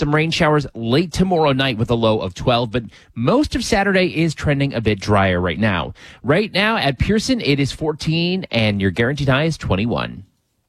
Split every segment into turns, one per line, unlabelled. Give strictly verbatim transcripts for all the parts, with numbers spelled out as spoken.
Some rain showers late tomorrow night with a low of twelve, but most of Saturday is trending a bit drier right now. Right now at Pearson, it is fourteen, and your guaranteed high is twenty-one.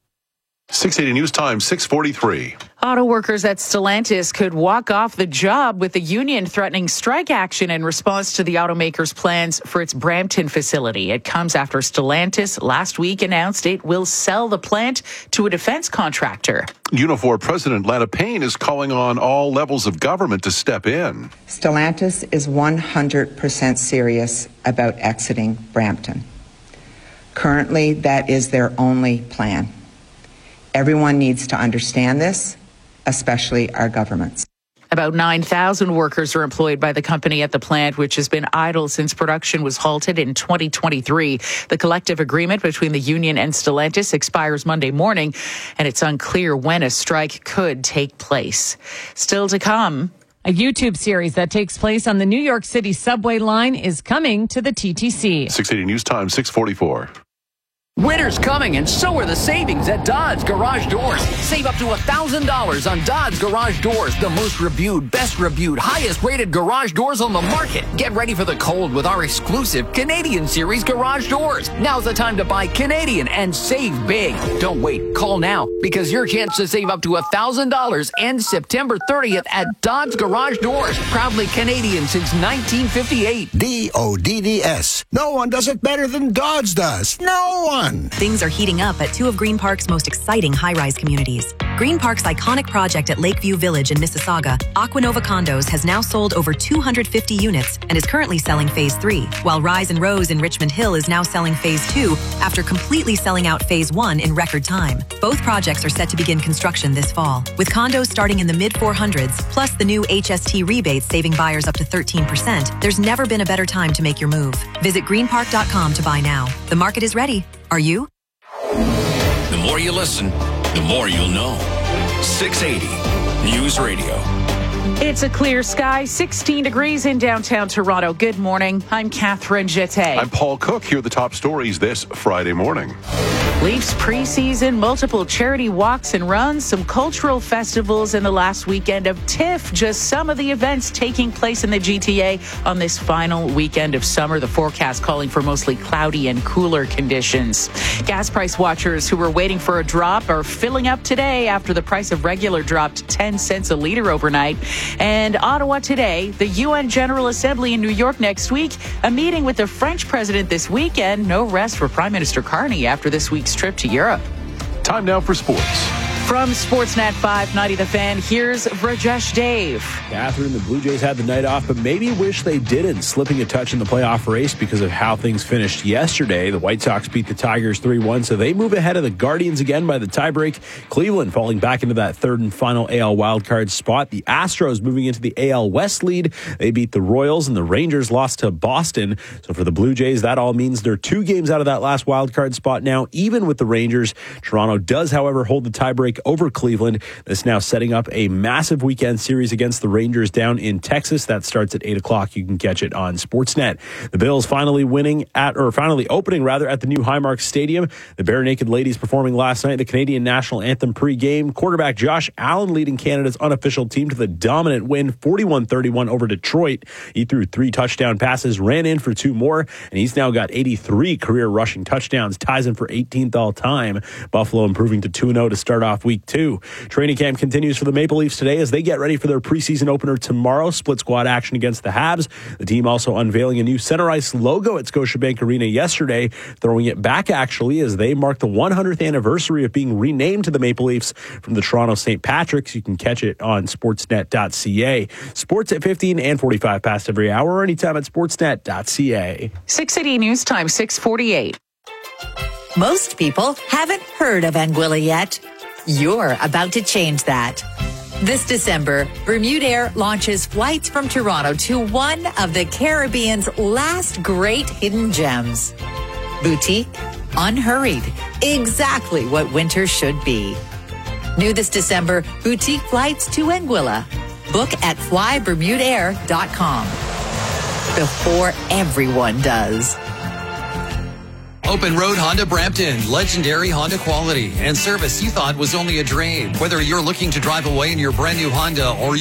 six eighty News Time, six forty-three.
Auto workers at Stellantis could walk off the job with the union threatening strike action in response to the automaker's plans for its Brampton facility. It comes after Stellantis last week announced it will sell the plant to a defense contractor.
Unifor President Lana Payne is calling on all levels of government to step in.
Stellantis is one hundred percent serious about exiting Brampton. Currently, that is their only plan. Everyone needs to understand this, especially our governments.
About nine thousand workers are employed by the company at the plant, which has been idle since production was halted in twenty twenty-three. The collective agreement between the union and Stellantis expires Monday morning, and it's unclear when a strike could take place. Still to come,
a YouTube series that takes place on the New York City subway line is coming to the T T C.
six eighty News Time, six forty-four.
Winter's coming, and so are the savings at Dodds Garage Doors. Save up to one thousand dollars on Dodds Garage Doors, the most reviewed, best reviewed, highest rated garage doors on the market. Get ready for the cold with our exclusive Canadian Series garage doors. Now's the time to buy Canadian and save big. Don't wait. Call now, because your chance to save up to one thousand dollars ends September thirtieth at Dodds Garage Doors. Proudly Canadian since nineteen fifty-eight.
D O D D S. No one does it better than Dodds does. No one.
Things are heating up at two of Green Park's most exciting high-rise communities. Green Park's iconic project at Lakeview Village in Mississauga, Aquanova Condos, has now sold over two hundred fifty units and is currently selling Phase three, while Rise and Rose in Richmond Hill is now selling Phase two after completely selling out Phase one in record time. Both projects are set to begin construction this fall, with condos starting in the mid four hundreds, plus the new H S T rebates saving buyers up to thirteen percent. There's never been a better time to make your move. Visit green park dot com to buy now. The market is ready. Are you?
The more you listen, the more you'll know. six eighty News Radio.
It's a clear sky, sixteen degrees in downtown Toronto. Good morning. I'm Catherine Jeté.
I'm Paul Cook. Here are the top stories this Friday morning.
Leafs preseason, multiple charity walks and runs, some cultural festivals, and the last weekend of TIFF. Just some of the events taking place in the G T A on this final weekend of summer. The forecast calling for mostly cloudy and cooler conditions. Gas price watchers who were waiting for a drop are filling up today after the price of regular dropped ten cents a litre overnight. And Ottawa today, the U N General Assembly in New York next week, a meeting with the French president this weekend. No rest for Prime Minister Carney after this week's trip to Europe.
Time now for sports.
From Sportsnet five ninety The Fan, here's Rajesh Dave.
Catherine, the Blue Jays had the night off, but maybe wish they didn't, slipping a touch in the playoff race because of how things finished yesterday. The White Sox beat the Tigers three one, so they move ahead of the Guardians again by the tiebreak. Cleveland falling back into that third and final A L wildcard spot. The Astros moving into the A L West lead. They beat the Royals, and the Rangers lost to Boston. So for the Blue Jays, that all means they're two games out of that last wildcard spot now, even with the Rangers. Toronto does, however, hold the tiebreak over Cleveland. This now setting up a massive weekend series against the Rangers down in Texas. That starts at eight o'clock. You can catch it on Sportsnet. The Bills finally winning at, or finally opening rather, at the new Highmark Stadium. The Bare Naked Ladies performing last night the Canadian National Anthem pregame. Quarterback Josh Allen leading Canada's unofficial team to the dominant win, forty-one thirty-one over Detroit. He threw three touchdown passes, ran in for two more, and he's now got eighty-three career rushing touchdowns, ties him for eighteenth all time. Buffalo improving to two and oh to start off week two. Training camp continues for the Maple Leafs today as they get ready for their preseason opener tomorrow. Split squad action against the Habs. The team also unveiling a new center ice logo at Scotiabank Arena yesterday, throwing it back actually as they mark the one hundredth anniversary of being renamed to the Maple Leafs from the Toronto Saint Patrick's. You can catch it on sportsnet dot c a. Sports at fifteen and forty-five past every hour or anytime at sportsnet dot c a.
six eighty News Time, six forty-eight.
Most people haven't heard of Anguilla yet. You're about to change that. This December, Bermudair launches flights from Toronto to one of the Caribbean's last great hidden gems. Boutique, unhurried, exactly what winter should be. New this December, boutique flights to Anguilla. Book at fly bermudair dot com. Before everyone does.
Open Road Honda Brampton, legendary Honda quality and service you thought was only a dream. Whether you're looking to drive away in your brand new Honda or